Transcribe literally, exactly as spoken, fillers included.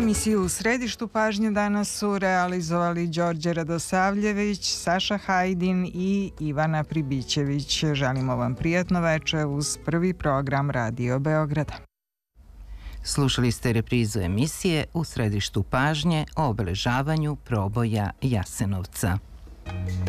Emisiju U središtu pažnje danas su realizovali Đorđe Radosavljević, Saša Hajdin i Ivana Pribićević. Želimo vam prijatno veče uz prvi program Radio Beograda. Slušali ste reprizu emisije U središtu pažnje o obeležavanju proboja Jasenovca.